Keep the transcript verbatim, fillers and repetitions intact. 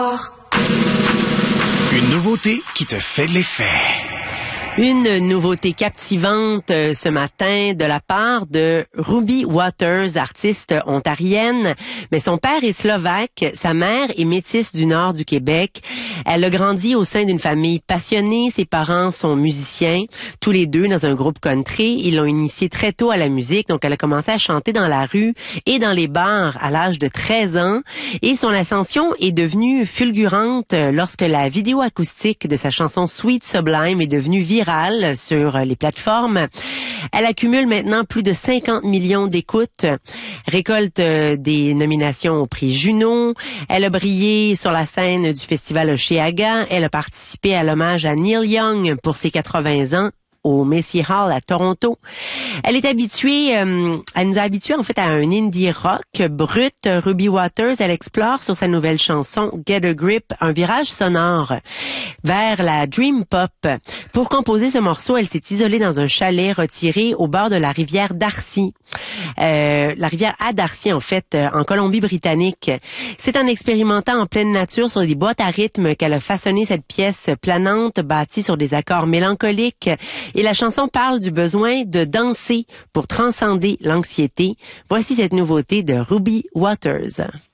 Une nouveauté qui te fait de l'effet. Une nouveauté captivante euh, ce matin de la part de Ruby Waters, artiste ontarienne. Mais son père est slovaque, sa mère est métisse du nord du Québec. Elle a grandi au sein d'une famille passionnée. Ses parents sont musiciens, tous les deux dans un groupe country. Ils l'ont initiée très tôt à la musique, donc elle a commencé à chanter dans la rue et dans les bars à l'âge de treize ans. Et son ascension est devenue fulgurante lorsque la vidéo acoustique de sa chanson Sweet Sublime est devenue virale sur les plateformes. Elle accumule maintenant plus de cinquante millions d'écoutes, récolte des nominations au prix Juno. Elle a brillé sur la scène du festival Osheaga. Elle a participé à l'hommage à Neil Young pour ses quatre-vingts ans au Massey Hall à Toronto. Elle est habituée, euh, elle nous a habitués en fait à un indie rock brut. Ruby Waters, elle explore sur sa nouvelle chanson Get a Grip un virage sonore vers la dream pop. Pour composer ce morceau, elle s'est isolée dans un chalet retiré au bord de la rivière Darcy. Euh, la rivière à Darcy, en fait, en Colombie-Britannique. C'est en expérimentant en pleine nature sur des boîtes à rythme qu'elle a façonné cette pièce planante bâtie sur des accords mélancoliques. Et la chanson parle du besoin de danser pour transcender l'anxiété. Voici cette nouveauté de Ruby Waters.